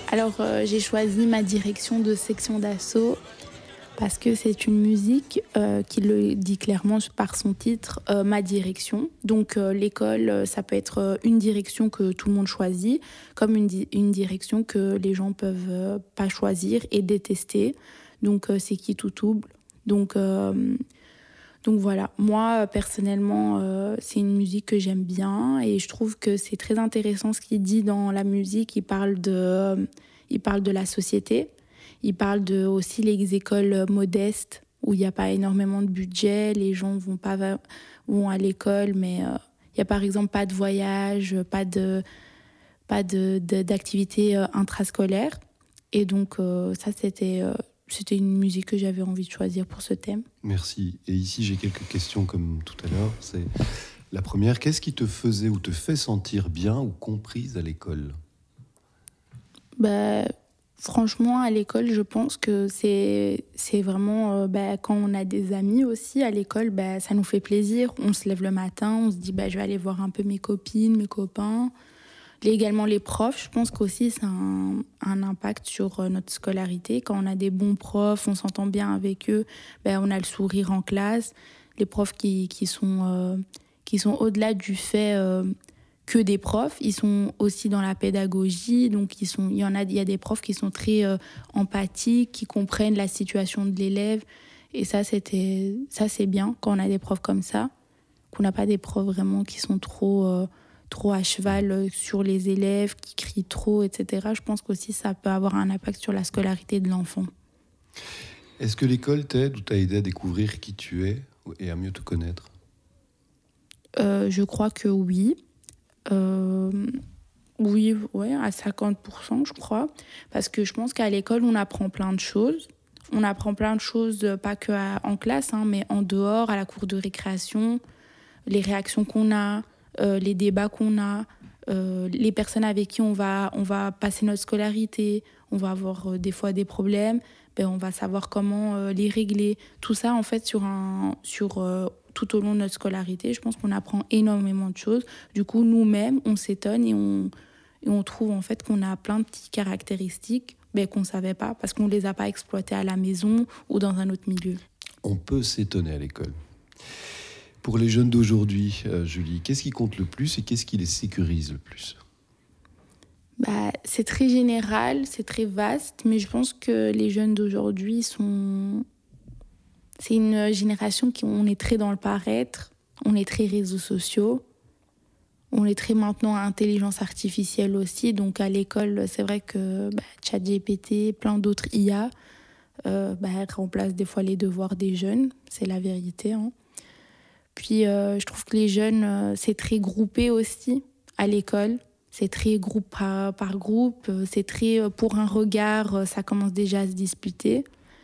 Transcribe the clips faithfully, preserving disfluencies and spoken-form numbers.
Alors, euh, j'ai choisi ma direction de section d'assaut parce que c'est une musique euh, qui le dit clairement par son titre, euh, ma direction. Donc, euh, l'école, euh, ça peut être euh, une direction que tout le monde choisit, comme une, di- une direction que les gens peuvent euh, pas choisir et détester. Donc, euh, c'est qui tout double. Donc, euh, donc voilà, moi euh, personnellement, euh, c'est une musique que j'aime bien et je trouve que c'est très intéressant ce qu'il dit dans la musique. Il parle de, euh, il parle de la société, il parle de aussi les écoles modestes où il n'y a pas énormément de budget, les gens vont pas va- vont à l'école, mais euh, il y a par exemple pas de voyage, pas de pas de, de- d'activité euh, intrascolaire. Et donc euh, ça c'était euh, c'était une musique que j'avais envie de choisir pour ce thème. Merci. Et ici, j'ai quelques questions comme tout à l'heure. C'est la première, qu'est-ce qui te faisait ou te fait sentir bien ou comprise à l'école? Bah, franchement, à l'école, je pense que c'est, c'est vraiment euh, bah, quand on a des amis aussi à l'école, bah, ça nous fait plaisir. On se lève le matin, on se dit bah, je vais aller voir un peu mes copines, mes copains. Et également les profs, je pense qu'aussi ça a un, un impact sur euh, notre scolarité. Quand on a des bons profs, on s'entend bien avec eux, bah, on a le sourire en classe. Les profs qui, qui sont, euh, qui sont au-delà du fait euh, que des profs, ils sont aussi dans la pédagogie. Donc ils sont, il y en a, il y a des profs qui sont très euh, empathiques, qui comprennent la situation de l'élève. Et ça, c'était, ça c'est bien quand on a des profs comme ça, qu'on n'a pas des profs vraiment qui sont trop, euh, trop à cheval sur les élèves, qui crient trop, et cetera. Je pense qu'aussi ça peut avoir un impact sur la scolarité de l'enfant. Est-ce que l'école t'aide ou t'a aidé à découvrir qui tu es et à mieux te connaître? Euh, je crois que oui. Euh, oui, ouais, à cinquante pour cent, je crois. Parce que je pense qu'à l'école, on apprend plein de choses. On apprend plein de choses, euh, pas que à- en classe, hein, mais en dehors, à la cour de récréation, les réactions qu'on a, euh, les débats qu'on a, euh, les personnes avec qui on va, on va passer notre scolarité, on va avoir euh, des fois des problèmes, ben, on va savoir comment euh, les régler. Tout ça, en fait, sur un, sur, euh, tout au long de notre scolarité, je pense qu'on apprend énormément de choses. Du coup, nous-mêmes, on s'étonne et on, et on trouve en fait qu'on a plein de petites caractéristiques ben, qu'on ne savait pas parce qu'on ne les a pas exploitées à la maison ou dans un autre milieu. On peut s'étonner à l'école. Pour les jeunes d'aujourd'hui, euh, Julie, qu'est-ce qui compte le plus et qu'est-ce qui les sécurise le plus? Bah, c'est très général, c'est très vaste, mais je pense que les jeunes d'aujourd'hui sont... C'est une génération qui on est très dans le paraître, on est très réseaux sociaux, on est très maintenant intelligence artificielle aussi. Donc à l'école, c'est vrai que bah, ChatGPT, plein d'autres I A euh, bah, remplacent des fois les devoirs des jeunes, c'est la vérité, hein. Puis euh, je trouve que les jeunes, euh, c'est très groupé aussi à l'école. C'est très groupe par, par groupe. euh, C'est très euh, pour un regard, euh, ça commence déjà à se disputer.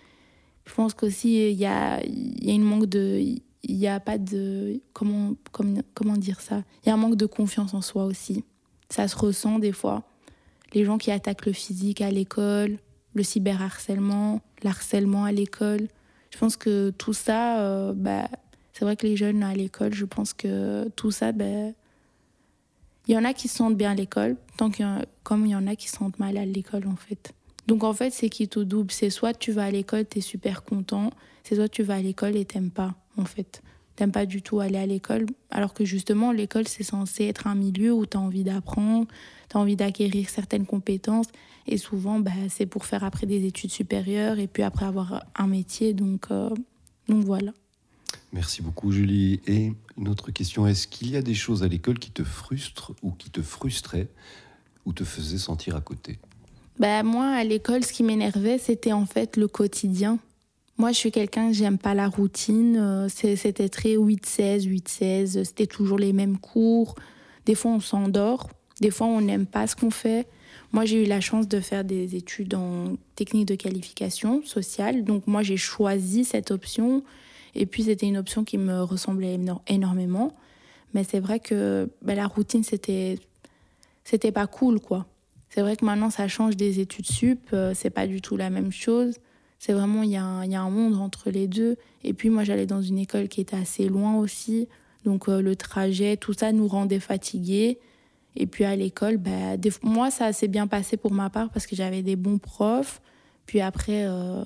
Je pense qu'aussi il y a, il y a une manque de, il y a pas de, comment, comment, comment dire ça? Il y a un manque de confiance en soi aussi. Ça se ressent des fois. Les gens qui attaquent le physique à l'école, le cyberharcèlement, l'harcèlement à l'école. Je pense que tout ça, euh, bah, c'est vrai que les jeunes à l'école, je pense que tout ça, bah, il y en a qui se sentent bien à l'école, tant qu'il y en- comme il y en a qui se sentent mal à l'école en fait. Donc en fait, c'est qui tout double. C'est soit tu vas à l'école, t'es super content, c'est soit tu vas à l'école et t'aimes pas en fait. T'aimes pas du tout aller à l'école, alors que justement l'école c'est censé être un milieu où t'as envie d'apprendre, t'as envie d'acquérir certaines compétences, et souvent bah, c'est pour faire après des études supérieures et puis après avoir un métier. Donc euh, donc voilà. Merci beaucoup, Julie. Et une autre question, est-ce qu'il y a des choses à l'école qui te frustrent ou qui te frustraient ou te faisaient sentir à côté? Bah, moi, à l'école, ce qui m'énervait, c'était en fait le quotidien. Moi, je suis quelqu'un, j'aime pas la routine. euh, c'est- C'était très huit seize, huit seize. C'était toujours les mêmes cours. Des fois, on s'endort. Des fois, on n'aime pas ce qu'on fait. Moi, j'ai eu la chance de faire des études en technique de qualification sociale. Donc, moi, j'ai choisi cette option. Et puis, c'était une option qui me ressemblait éno- énormément. Mais c'est vrai que bah, la routine, c'était c'était pas cool, quoi. C'est vrai que maintenant, ça change des études sup, euh, c'est pas du tout la même chose. C'est vraiment, il y, a un- il y a un monde entre les deux. Et puis, moi, j'allais dans une école qui était assez loin aussi. Donc, euh, le trajet, tout ça nous rendait fatigués. Et puis à l'école, bah, des... moi, ça s'est bien passé pour ma part parce que j'avais des bons profs. Puis après, euh...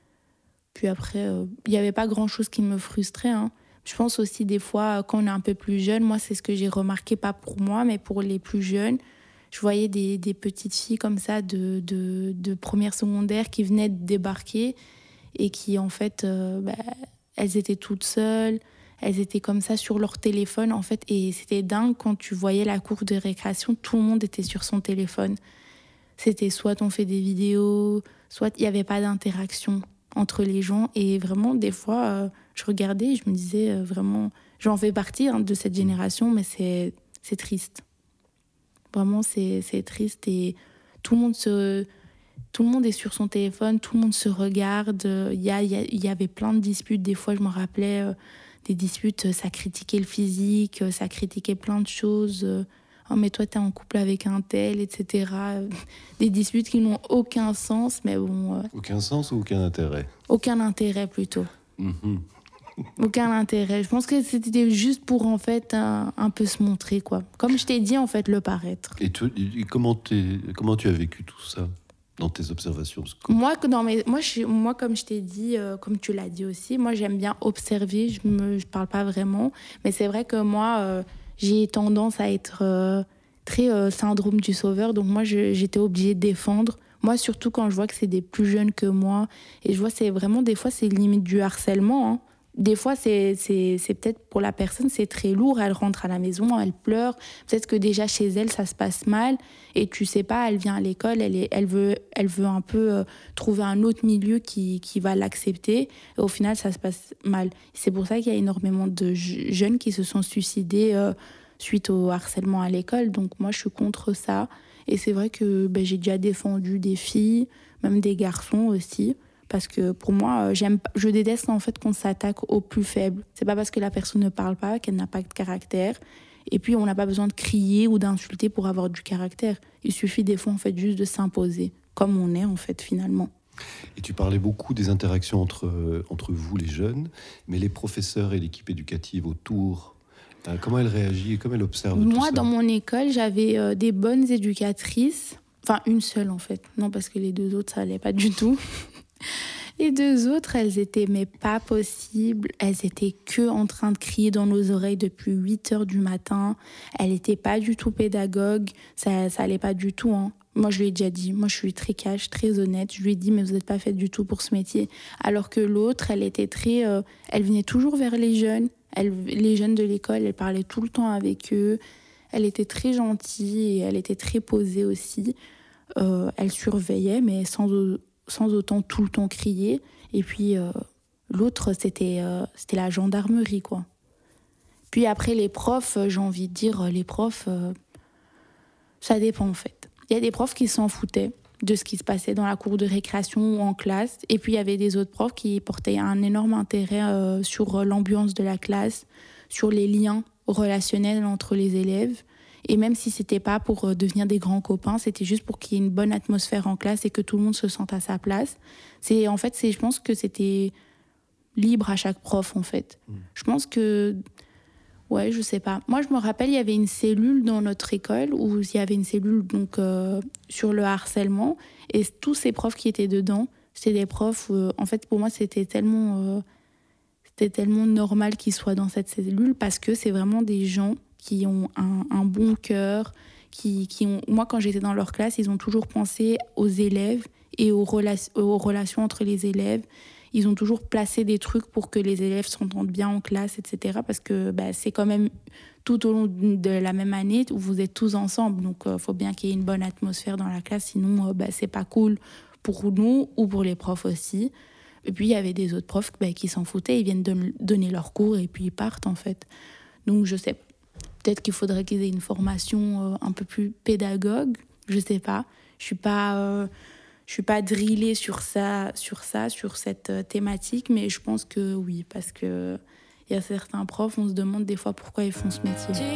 puis après, il euh... n'y avait pas grand-chose qui me frustrait. Hein. Je pense aussi des fois, quand on est un peu plus jeune, moi, c'est ce que j'ai remarqué, pas pour moi, mais pour les plus jeunes. Je voyais des, des petites filles comme ça de, de, de première secondaire qui venaient de débarquer et qui, en fait, euh, bah, elles étaient toutes seules. Elles étaient comme ça sur leur téléphone, en fait. Et c'était dingue quand tu voyais la cour de récréation, tout le monde était sur son téléphone. C'était soit on fait des vidéos, soit il n'y avait pas d'interaction entre les gens. Et vraiment, des fois, euh, je regardais et je me disais euh, vraiment... J'en fais partie hein, de cette génération, mais c'est, c'est triste. Vraiment, c'est, c'est triste. Et tout le monde se... Tout le monde est sur son téléphone, tout le monde se regarde. Il y, a, il y, a, il y avait plein de disputes. Des fois, je me rappelais euh, des disputes, ça critiquait le physique, ça critiquait plein de choses. Oh, mais toi, t'es en couple avec un tel, et cetera. Des disputes qui n'ont aucun sens, mais bon... Euh, aucun sens ou aucun intérêt? Aucun intérêt, plutôt. Mm-hmm. Aucun intérêt. Je pense que c'était juste pour, en fait, un, un peu se montrer, quoi. Comme je t'ai dit, en fait, le paraître. Et, tu, et comment, t'es, comment tu as vécu tout ça dans tes observations? Moi, dans mes, moi, je, moi, comme je t'ai dit, euh, comme tu l'as dit aussi, moi, j'aime bien observer. Je ne parle pas vraiment. Mais c'est vrai que moi, euh, j'ai tendance à être euh, très euh, syndrome du sauveur. Donc, moi, je, j'étais obligée de défendre. Moi, surtout quand je vois que c'est des plus jeunes que moi. Et je vois, c'est vraiment, des fois, c'est limite du harcèlement, hein. Des fois, c'est, c'est, c'est peut-être pour la personne, c'est très lourd. Elle rentre à la maison, elle pleure. Peut-être que déjà chez elle, ça se passe mal. Et tu sais pas, elle vient à l'école, elle, est, elle, veut, elle veut un peu euh, trouver un autre milieu qui, qui va l'accepter. Et au final, ça se passe mal. C'est pour ça qu'il y a énormément de je- jeunes qui se sont suicidés euh, suite au harcèlement à l'école. Donc moi, je suis contre ça. Et c'est vrai que ben, j'ai déjà défendu des filles, même des garçons aussi. Parce que pour moi, j'aime, je déteste en fait qu'on s'attaque aux plus faibles. C'est pas parce que la personne ne parle pas qu'elle n'a pas de caractère. Et puis, on n'a pas besoin de crier ou d'insulter pour avoir du caractère. Il suffit des fois en fait juste de s'imposer, comme on est en fait finalement. Et tu parlais beaucoup des interactions entre, euh, entre vous, les jeunes, mais les professeurs et l'équipe éducative autour, euh, comment elle réagit et comment elle observe tout ça? Moi, dans mon école, j'avais euh, des bonnes éducatrices. Enfin, une seule en fait. Non, parce que les deux autres, ça allait pas du tout. Les deux autres, elles étaient mais pas possible. Elles étaient que en train de crier dans nos oreilles depuis huit heures du matin. Elles n'étaient pas du tout pédagogues. Ça, ça allait pas du tout, hein. Moi, je lui ai déjà dit. Moi, je suis très cash, très honnête. Je lui ai dit, mais vous n'êtes pas faite du tout pour ce métier. Alors que l'autre, elle était très... Euh, elle venait toujours vers les jeunes. Elle, les jeunes de l'école, elle parlait tout le temps avec eux. Elle était très gentille et elle était très posée aussi. Euh, elle surveillait, mais sans... sans autant tout le temps crier. Et puis, euh, l'autre, c'était, euh, c'était la gendarmerie, quoi. Puis après, les profs, j'ai envie de dire, les profs, euh, ça dépend, en fait. Il y a des profs qui s'en foutaient de ce qui se passait dans la cour de récréation ou en classe. Et puis, il y avait des autres profs qui portaient un énorme intérêt euh, sur l'ambiance de la classe, sur les liens relationnels entre les élèves. Et même si c'était pas pour devenir des grands copains, c'était juste pour qu'il y ait une bonne atmosphère en classe et que tout le monde se sente à sa place. C'est, en fait, c'est, je pense que c'était libre à chaque prof, en fait. Mmh. Je pense que... Ouais, je sais pas. Moi, je me rappelle, il y avait une cellule dans notre école où il y avait une cellule donc, euh, sur le harcèlement. Et tous ces profs qui étaient dedans, c'était des profs... Euh, en fait, pour moi, c'était tellement, euh, c'était tellement normal qu'ils soient dans cette cellule parce que c'est vraiment des gens qui ont un, un bon cœur, qui, qui ont... Moi, quand j'étais dans leur classe, ils ont toujours pensé aux élèves et aux, rela- aux relations entre les élèves. Ils ont toujours placé des trucs pour que les élèves s'entendent bien en classe, et cetera. Parce que bah, c'est quand même tout au long de la même année où vous êtes tous ensemble. Donc, il euh, faut bien qu'il y ait une bonne atmosphère dans la classe. Sinon, euh, bah, c'est pas cool pour nous ou pour les profs aussi. Et puis, il y avait des autres profs bah, qui s'en foutaient. Ils viennent don- donner leurs cours et puis ils partent, en fait. Donc, je sais pas. Peut-être qu'il faudrait qu'ils aient une formation euh, un peu plus pédagogue, je sais pas. Je suis pas, euh, je suis pas drillée sur ça, sur ça, sur cette euh, thématique, mais je pense que oui, parce que il y a certains profs, on se demande des fois pourquoi ils font ce métier.